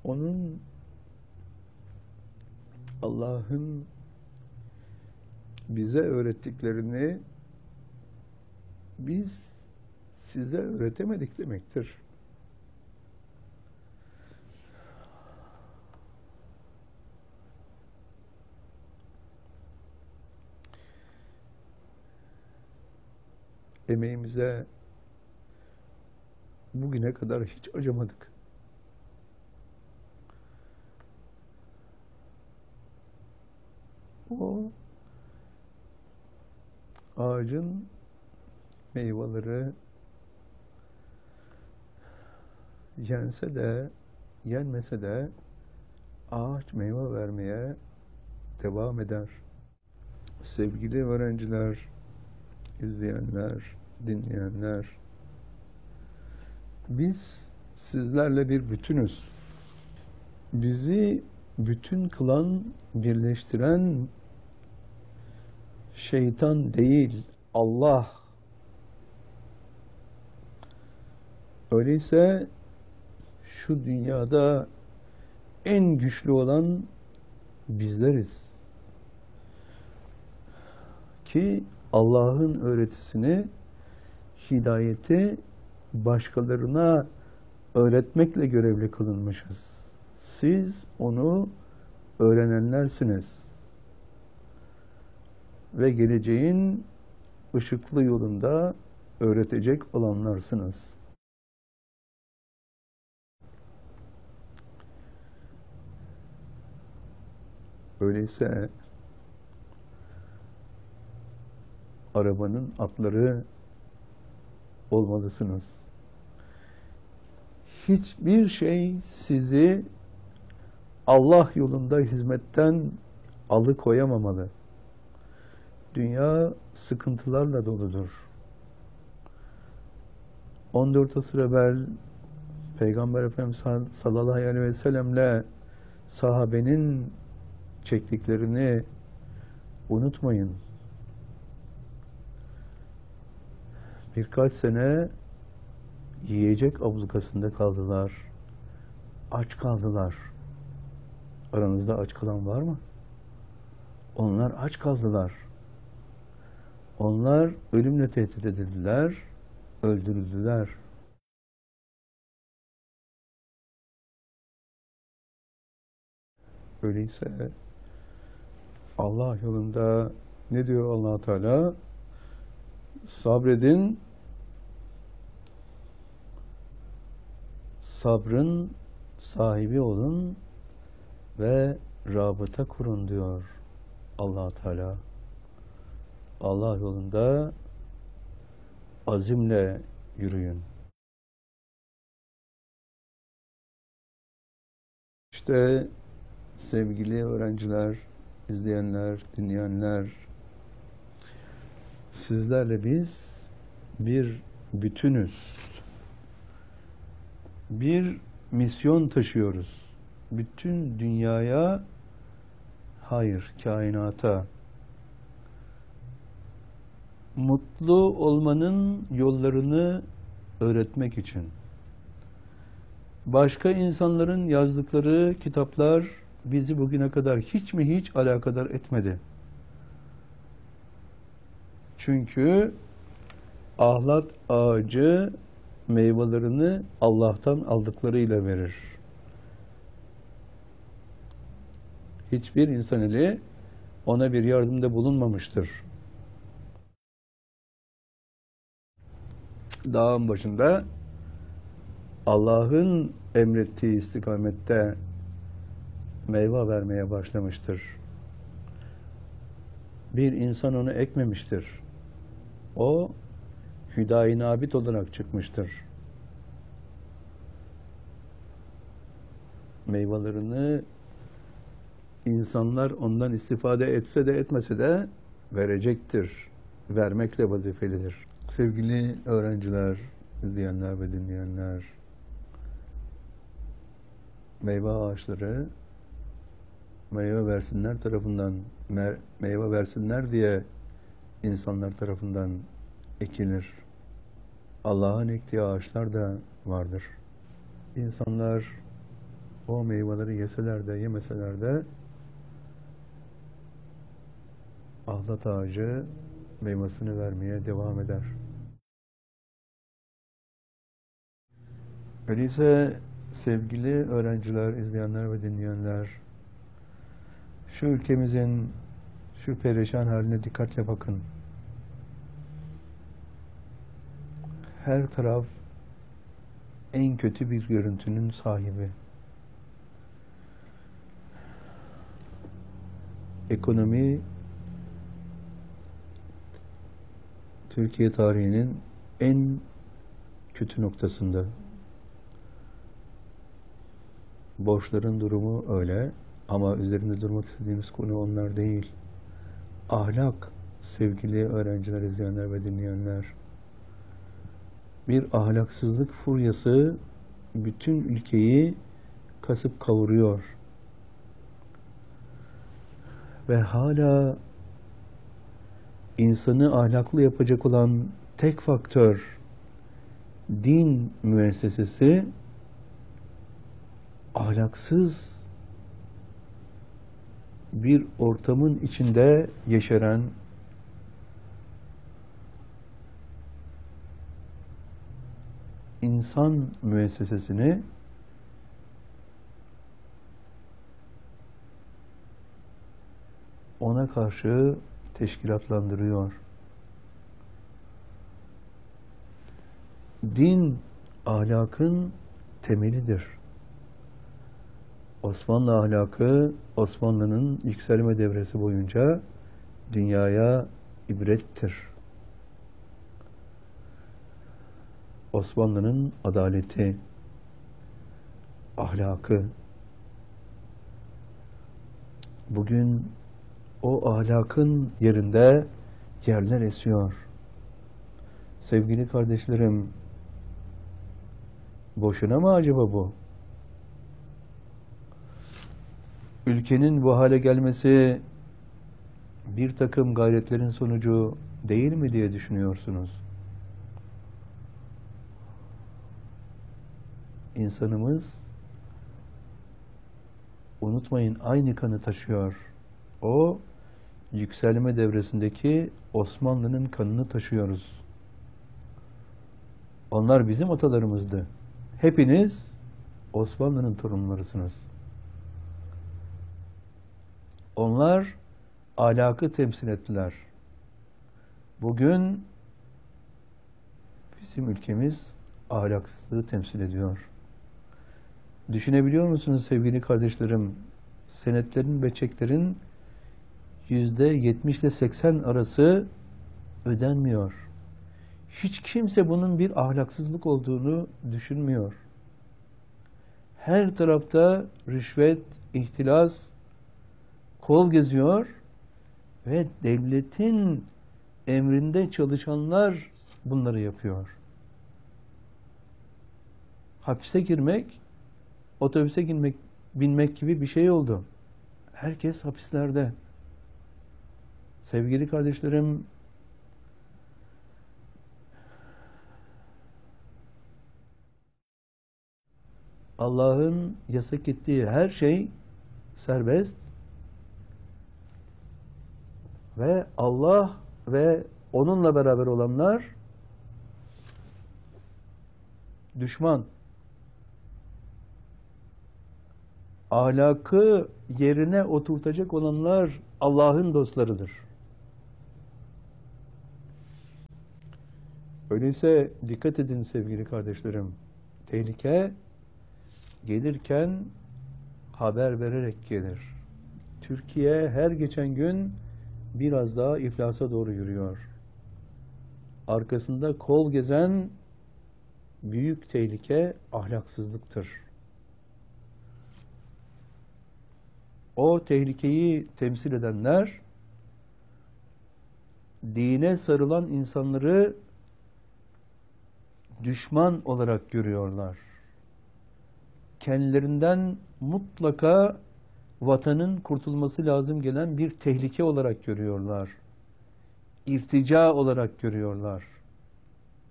Onun, Allah'ın bize öğrettiklerini biz size öğretemedik demektir. Emeğimize bugüne kadar hiç acımadık. O ağacın meyveleri yense de yenmese de ağaç meyve vermeye devam eder. Sevgili öğrenciler, izleyenler, dinleyenler, biz sizlerle bir bütünüz. Bizi bütün kılan, birleştiren şeytan değil, Allah. Öyleyse şu dünyada en güçlü olan bizleriz. Ki Allah'ın öğretisini, hidayeti başkalarına öğretmekle görevli kılınmışız. Siz onu öğrenenlersiniz. Ve geleceğin ışıklı yolunda öğretecek olanlarsınız. Öyleyse arabanın atları olmalısınız. Hiçbir şey sizi Allah yolunda hizmetten alıkoyamamalı. Dünya sıkıntılarla doludur. 14 asır evvel Peygamber Efendimiz sallallahu aleyhi ve sellemle sahabenin çektiklerini unutmayın. Birkaç sene yiyecek ablukasında kaldılar. Aç kaldılar. Aranızda aç kalan var mı? Onlar aç kaldılar. Onlar ölümle tehdit edildiler, öldürüldüler. Öyleyse Allah yolunda ne diyor Allah Teala? Sabredin, sabrın sahibi olun ve rabıta kurun diyor Allah Teala. Allah yolunda azimle yürüyün. İşte sevgili öğrenciler, izleyenler, dinleyenler, sizlerle biz bir bütünüz. Bir misyon taşıyoruz. Bütün dünyaya, hayır, kainata. Mutlu olmanın yollarını öğretmek için. Başka insanların yazdıkları kitaplar bizi bugüne kadar hiç mi hiç alakadar etmedi. Çünkü ahlat ağacı meyvelerini Allah'tan aldıklarıyla verir. Hiçbir insan eli ona bir yardımda bulunmamıştır. Dağın başında Allah'ın emrettiği istikamette meyve vermeye başlamıştır. Bir insan onu ekmemiştir. O hüdayi nabit olarak çıkmıştır. Meyvelerini insanlar ondan istifade etse de etmese de verecektir. Vermekle vazifelidir. Sevgili öğrenciler, izleyenler ve dinleyenler, meyve ağaçları meyve versinler tarafından, meyve versinler diye insanlar tarafından ekilir. Allah'ın ektiği ağaçlar da vardır. İnsanlar o meyveleri yeseler de yemeseler de ahlat ağacı meyvasını vermeye devam eder. Öyleyse sevgili öğrenciler, izleyenler ve dinleyenler, şu ülkemizin şu perişan haline dikkatle bakın. Her taraf en kötü bir görüntünün sahibi. Ekonomi Türkiye tarihinin en kötü noktasında. Borçların durumu öyle ama üzerinde durmak istediğimiz konu onlar değil. Ahlak, sevgili öğrenciler, izleyenler ve dinleyenler. Bir ahlaksızlık furyası bütün ülkeyi kasıp kavuruyor. Ve hala insanı ahlaklı yapacak olan tek faktör din müessesesi ahlaksız bir ortamın içinde yeşeren insan müessesesini ona karşı teşkilatlandırıyor. Din ahlakın temelidir. Osmanlı ahlakı, Osmanlı'nın yükselme devresi boyunca dünyaya ibrettir. Osmanlı'nın adaleti, ahlakı. Bugün o ahlakın yerinde yerler esiyor. Sevgili kardeşlerim, boşuna mı acaba bu? Ülkenin bu hale gelmesi bir takım gayretlerin sonucu değil mi diye düşünüyorsunuz? İnsanımız, unutmayın, aynı kanı taşıyor. O yükselme devresindeki Osmanlı'nın kanını taşıyoruz. Onlar bizim atalarımızdı. Hepiniz Osmanlı'nın torunlarısınız. Onlar ahlakı temsil ettiler. Bugün bizim ülkemiz ahlaksızlığı temsil ediyor. Düşünebiliyor musunuz sevgili kardeşlerim? Senetlerin ve çeklerin %70 ile 80 arası ödenmiyor. Hiç kimse bunun bir ahlaksızlık olduğunu düşünmüyor. Her tarafta rüşvet, ihtilas, kol geziyor ve devletin emrinde çalışanlar bunları yapıyor. Hapise girmek, otobüse binmek gibi bir şey oldu. Herkes hapislerde. Sevgili kardeşlerim, Allah'ın yasak ettiği her şey serbest ve Allah ve onunla beraber olanlar düşman. Ahlakı yerine oturtacak olanlar Allah'ın dostlarıdır. Öyleyse dikkat edin sevgili kardeşlerim. Tehlike gelirken haber vererek gelir. Türkiye her geçen gün biraz daha iflasa doğru yürüyor. Arkasında kol gezen büyük tehlike ahlaksızlıktır. O tehlikeyi temsil edenler dine sarılan insanları düşman olarak görüyorlar. Kendilerinden mutlaka vatanın kurtulması lazım gelen bir tehlike olarak görüyorlar. İrtica olarak görüyorlar.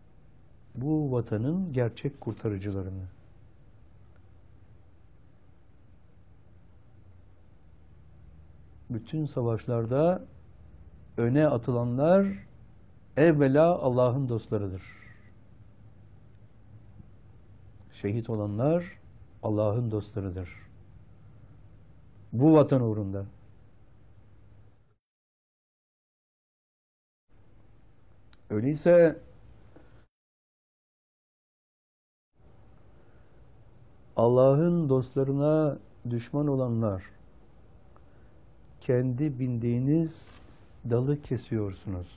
Bu vatanın gerçek kurtarıcılarını. bütün savaşlarda öne atılanlar evvela Allah'ın dostlarıdır. Şehit olanlar Allah'ın dostlarıdır. Bu vatan uğrunda. Öyleyse Allah'ın dostlarına düşman olanlar, kendi bindiğiniz dalı kesiyorsunuz.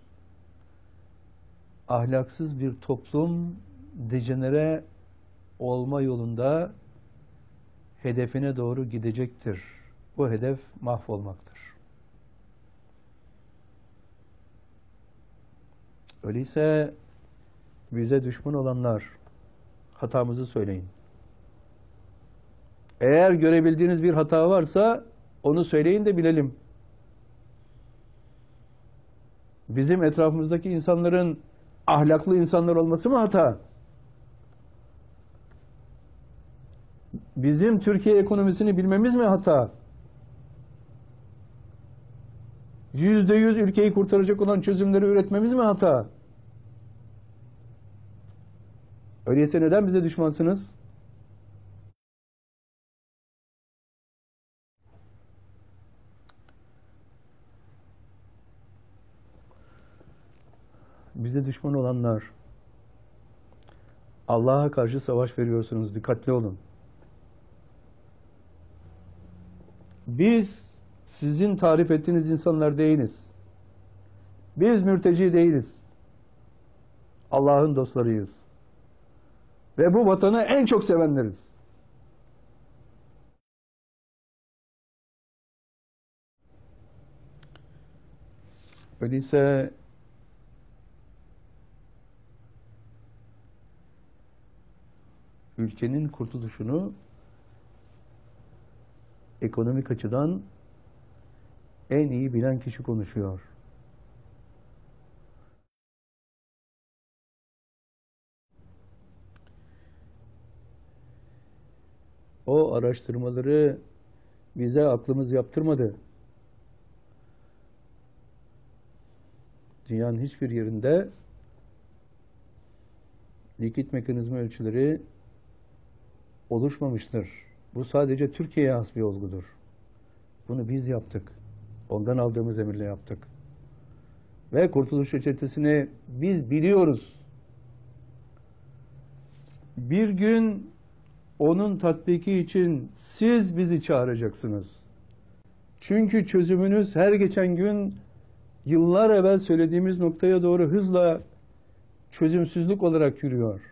Ahlaksız bir toplum dejenere olma yolunda hedefine doğru gidecektir. Bu hedef mahvolmaktır. Öyleyse bize düşman olanlar, hatamızı söyleyin. Eğer görebildiğiniz bir hata varsa onu söyleyin de bilelim. Bizim etrafımızdaki insanların ahlaklı insanlar olması mı hata? Bizim Türkiye ekonomisini bilmemiz mi hata? %100 ülkeyi kurtaracak olan çözümleri üretmemiz mi hata? Öyleyse neden bize düşmansınız? Bize düşman olanlar, Allah'a karşı savaş veriyorsunuz, dikkatli olun. Biz sizin tarif ettiğiniz insanlar değiliz. Biz mürteci değiliz. Allah'ın dostlarıyız. Ve bu vatanı en çok sevenleriz. Öyleyse ülkenin kurtuluşunu ekonomik açıdan en iyi bilen kişi konuşuyor. O araştırmaları bize aklımız yaptırmadı. Dünyanın hiçbir yerinde likit mekanizma ölçüleri oluşmamıştır. Bu sadece Türkiye'ye has bir olgudur. Bunu biz yaptık. Ondan aldığımız emirle yaptık. Ve Kurtuluş Reçetesi'ni biz biliyoruz. Bir gün onun tatbiki için siz bizi çağıracaksınız. Çünkü çözümünüz her geçen gün yıllar evvel söylediğimiz noktaya doğru hızla çözümsüzlük olarak yürüyor.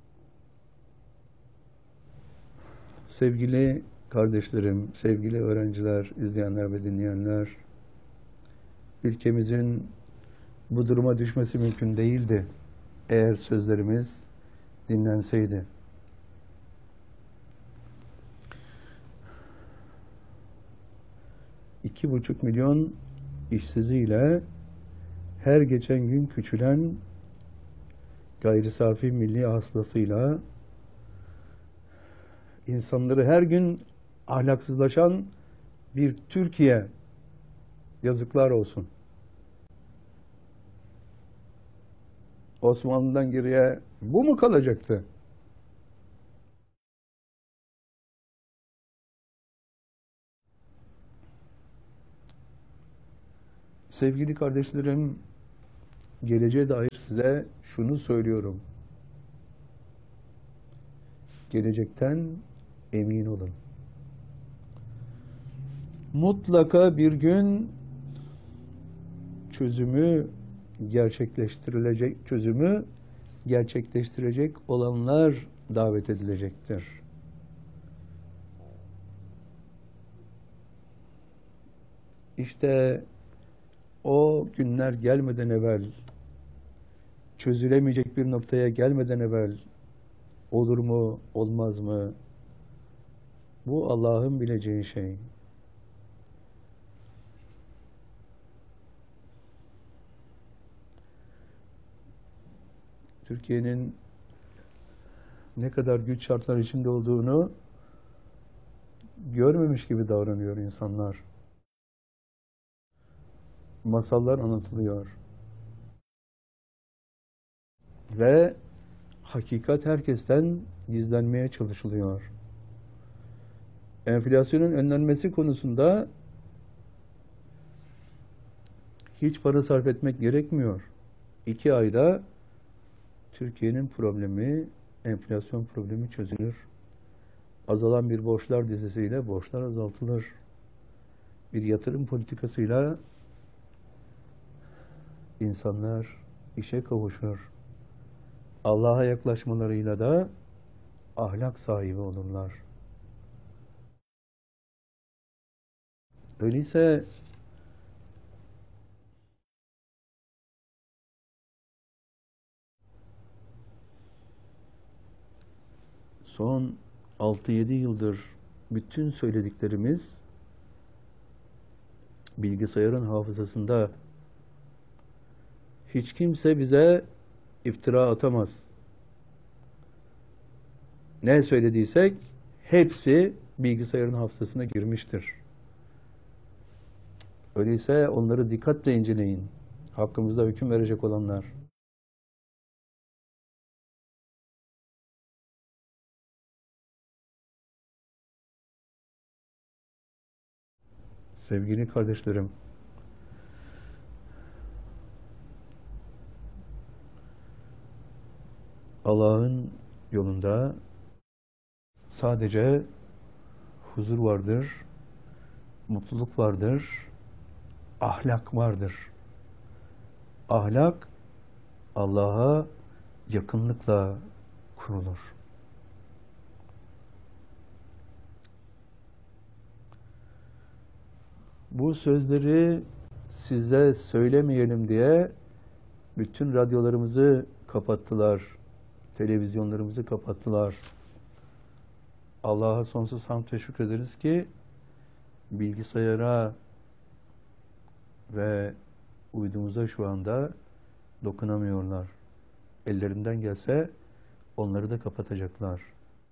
Sevgili kardeşlerim, sevgili öğrenciler, izleyenler ve dinleyenler, ülkemizin bu duruma düşmesi mümkün değildi eğer sözlerimiz dinlenseydi. $2,5 milyon işsiziyle her geçen gün küçülen gayri safi milli hasılasıyla insanları her gün ahlaksızlaşan bir Türkiye, yazıklar olsun. Osmanlı'dan geriye bu mu kalacaktı? Sevgili kardeşlerim, geleceğe dair size şunu söylüyorum. Gelecekten emin olun. Mutlaka bir gün çözümü gerçekleştirecek olanlar davet edilecektir. İşte o günler gelmeden evvel, çözülemeyecek bir noktaya gelmeden evvel olur mu, olmaz mı? Bu Allah'ın bileceği şey. Türkiye'nin ne kadar güç şartlar içinde olduğunu görmemiş gibi davranıyor insanlar. masallar anlatılıyor. Ve hakikat herkesten gizlenmeye çalışılıyor. Enflasyonun önlenmesi konusunda hiç para sarf etmek gerekmiyor. 2 ayda Türkiye'nin problemi, enflasyon problemi çözülür. Azalan bir borçlar dizisiyle borçlar azaltılır. Bir yatırım politikasıyla insanlar işe kavuşur. Allah'a yaklaşmalarıyla da ahlak sahibi olurlar. Öyleyse son 6-7 yıldır bütün söylediklerimiz bilgisayarın hafızasında. Hiç kimse bize iftira atamaz. Ne söylediysek hepsi bilgisayarın hafızasına girmiştir. Öyleyse onları dikkatle inceleyin. Hakkımızda hüküm verecek olanlar. Sevgili kardeşlerim, Allah'ın yolunda sadece huzur vardır, mutluluk vardır, ahlak vardır. Ahlak Allah'a yakınlıkla kurulur. Bu sözleri size söylemeyelim diye bütün radyolarımızı kapattılar, televizyonlarımızı kapattılar. Allah'a sonsuz hamd ve şükrederiz ki bilgisayara ve uydumuza şu anda dokunamıyorlar. Ellerinden gelse onları da kapatacaklar.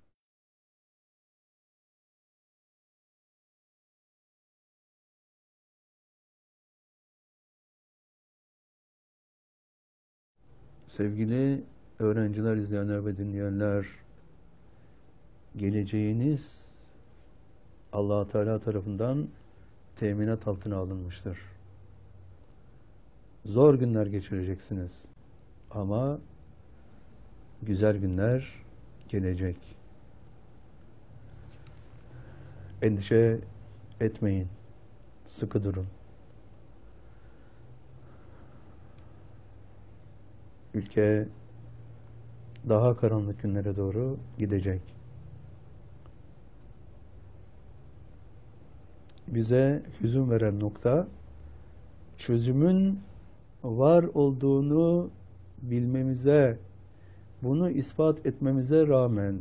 Sevgili öğrenciler, izleyenler ve dinleyenler, geleceğiniz Allah Teala tarafından teminat altına alınmıştır. Zor günler geçireceksiniz ama güzel günler gelecek. Endişe etmeyin, sıkı durun. Ülke daha karanlık günlere doğru gidecek. Bize hüzün veren nokta, çözümün var olduğunu bilmemize, bunu ispat etmemize rağmen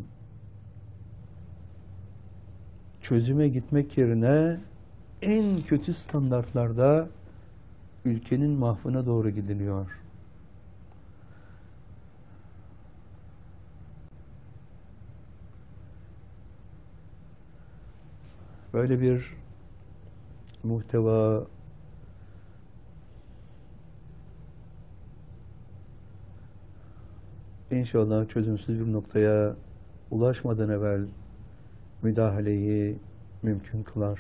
çözüme gitmek yerine en kötü standartlarda ülkenin mahvına doğru gidiliyor. Böyle bir muhteva İnşallah çözümsüz bir noktaya ulaşmadan evvel müdahaleyi mümkün kılar.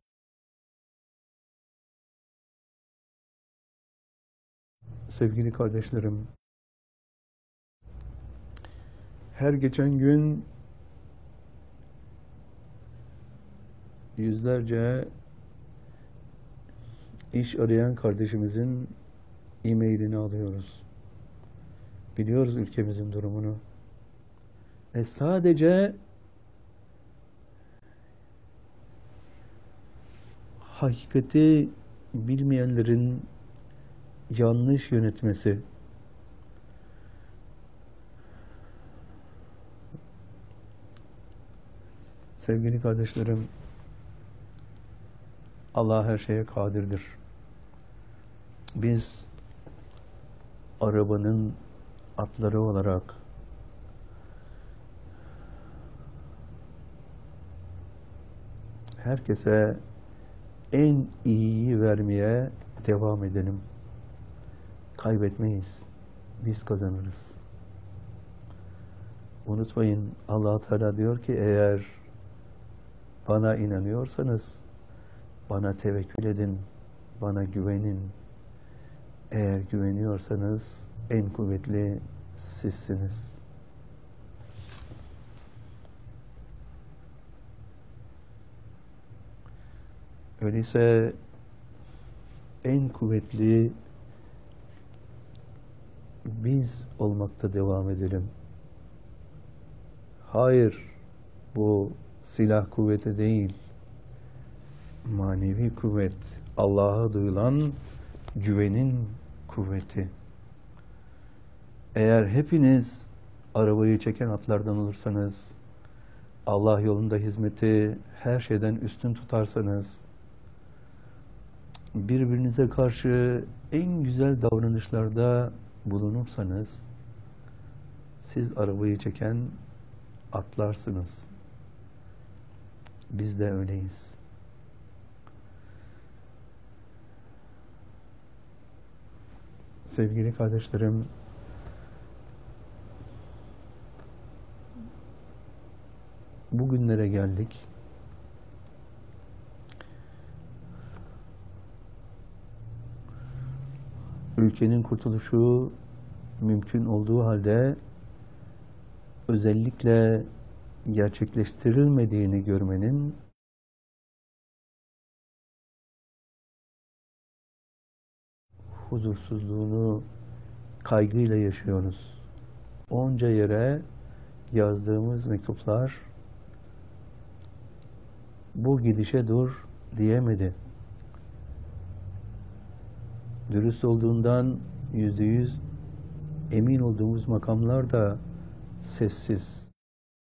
Sevgili kardeşlerim, her geçen gün yüzlerce iş arayan kardeşimizin e-mailini alıyoruz. Biliyoruz ülkemizin durumunu. Sadece hakikati bilmeyenlerin yanlış yönetmesi, sevgili kardeşlerim, Allah her şeye kadirdir. Biz arabanın atları olarak herkese en iyiyi vermeye devam edelim. Kaybetmeyiz. Biz kazanırız. Unutmayın, Allah Teala diyor ki eğer bana inanıyorsanız bana tevekkül edin, bana güvenin. Eğer güveniyorsanız en kuvvetli sizsiniz. Öyleyse en kuvvetli biz olmakta devam edelim. Hayır, bu silah kuvveti değil, manevi kuvvet, Allah'a duyulan güvenin kuvveti. Eğer hepiniz arabayı çeken atlardan olursanız, Allah yolunda hizmeti her şeyden üstün tutarsanız, birbirinize karşı en güzel davranışlarda bulunursanız, siz arabayı çeken atlarsınız. Biz de öyleyiz. Sevgili kardeşlerim, bugünlere geldik. Ülkenin kurtuluşu mümkün olduğu halde özellikle gerçekleştirilmediğini görmenin huzursuzluğunu kaygıyla yaşıyoruz. Onca yere yazdığımız mektuplar bu gidişe dur diyemedi. Dürüst olduğundan %100 emin olduğumuz makamlar da sessiz.